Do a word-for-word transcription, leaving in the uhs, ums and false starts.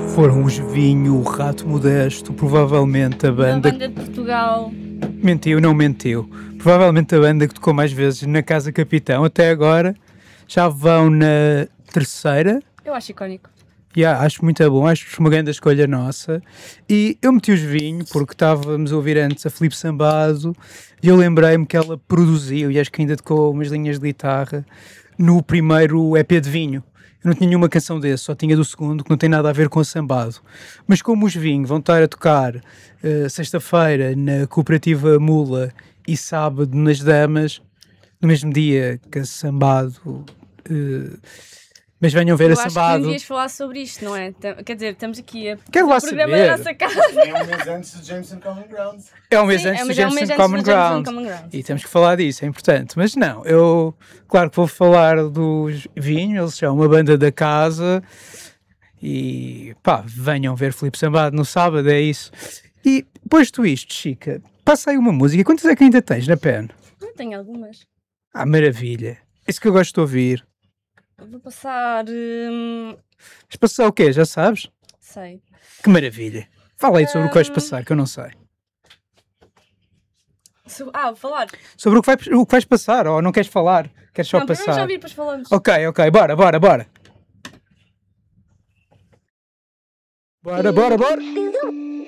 Foram os Vinho, o Rato Modesto, provavelmente a Uma banda... banda de Portugal. Mentiu, não mentiu. Provavelmente a banda que tocou mais vezes na Casa Capitão até agora. Já vão na terceira. Eu acho icónico. Yeah, acho muito bom, acho uma grande escolha nossa. E eu meti os Vinho porque estávamos a ouvir antes a Filipe Sambado e eu lembrei-me que ela produziu, e acho que ainda tocou umas linhas de guitarra no primeiro E P de Vinho. Eu não tinha nenhuma canção desse, só tinha do segundo, que não tem nada a ver com o Sambado. Mas como os Vinho vão estar a tocar uh, sexta-feira na Cooperativa Mula e sábado nas Damas, no mesmo dia que a Sambado... Uh, mas venham ver Eu a acho Sambado. que não devias falar sobre isto, não é? Tam- Quer dizer, estamos aqui a Quero lá o programa saber. da nossa casa. É um mês antes do Jameson Common Ground. É um mês Sim, antes é, do mas é um Jameson mês antes Common do Jameson Ground. Common Ground. E temos que falar disso, é importante. Mas não, eu, claro que vou falar dos Vinho, eles são uma banda da casa e pá, venham ver Filipe Sambado no sábado, é isso. E posto isto, Chica, passa aí uma música. Quantas é que ainda tens na pen? Não tenho algumas. Ah, maravilha. Isso que eu gosto de ouvir. Vou passar. hum, Vais passar o quê? Já sabes? sei. Que maravilha. Fala aí sobre o que vais Hum. passar, que eu não sei. So- Ah, vou falar. Sobre o que, vai, o que vais passar, ou não queres falar? Queres só não, primeiro passar? já ouvi, depois falamos. Ok, ok, bora, bora, bora. Bora, bora, bora.